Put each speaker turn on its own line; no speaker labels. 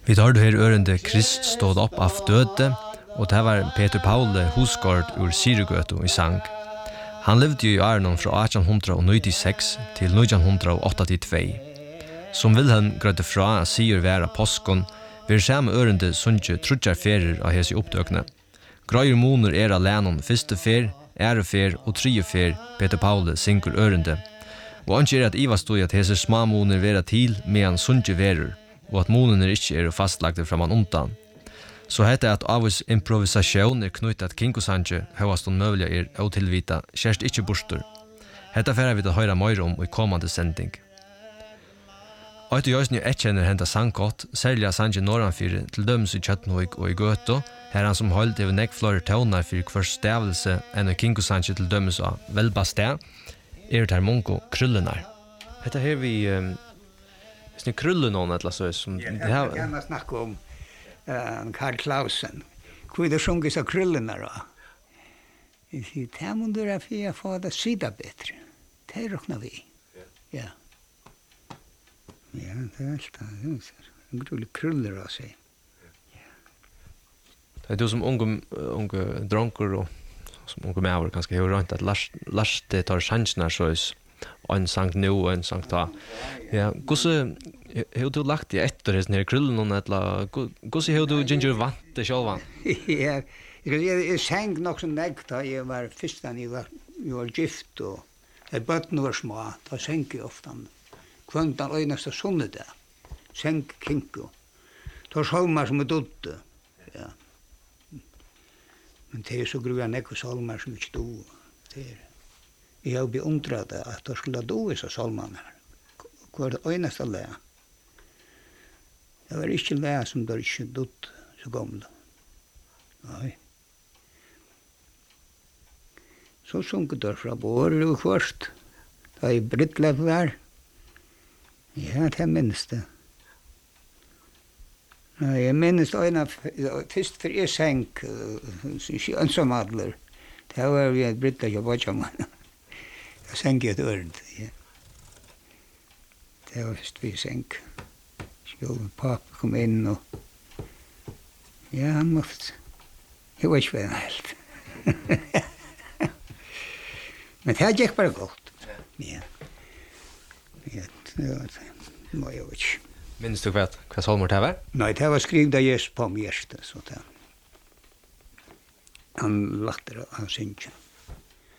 Vi tar det her ørende Krist stod opp av døde, og det var Peter Paule Husgård ur Sirugøto i sang. Han levde jo i årene fra 1896 til 1982. Som Wilhelm grødde fra at sier være påskon, vil samme ørende sunge trudjar ferier av hese oppdøkene. Grøyer moner av lænon første fer, ærefer og tredje fer Peter Paule syngur ørende. Og han at Iva stod at hese smamoner vera til medan sunge verer, og at monene ikke fastlagte framan undan. Så heter at avvis improvisasjon knyttet kinkosange høyast og møvlig otilvita, kjerst ikke borster. Hetta færa vi til høyra møyre om i kommande sending. Øyte Jøsny etkjenner henta sangkott, særlig sange norranfyrir til døms i Kjøttenhøyk og i Gøto, her han som holdt over nekk flere tøvnar for hver stavelse enn i kinkosange til døms av velbastet, det her mongo kryllenar. Hetta her vi kryllenån etla så som
det har gärna snacka om Karl Clausen. Hur det sjunger så kryllenar då. I sitt hemundur är för att få det sida bättre. Det räknar vi. Ja. Ja, det är allt. En grulig kruller av sig.
Det är du som unge dronker och som unge mäver ganska hur rönt att Lars det tar chanserna så en sang nu och en sang ta. Ja, hur du lagt i efter den här krullen eller hur du ginger vant det själva?
Ja, jag sang nog så nägt då jag var först när jag var gift och ett barn var små. Då sang jag ofta. Kvöntan öjnaste sunnet där. Sang kinko. Då salmar som dotte. Ja. Men det är så gruva näck salmar som inte stod. Det jag har beundrat att det skulle då är så salmarna. Kvar det öjnaste lä. Det var inte lä som där inte dott så gamla. Nej. Så sjunker där från bor och först. Det är brittläpp där. Ja, det minns det. Jag minns en först för jag sänk ensamadler. Det var vi ett britta jag var chamman. Jag sänk ett örn. Ja. Det var först vi sänk. Så pappa kom in och ja, han måste. Jag var inte helt. Men det gick bara gott. Ja. Ja, det var det.
Minns du vad salmor det var?
Nej, det var skrivet av Jesus på mig hjärta, så det. Han lagt det av synken.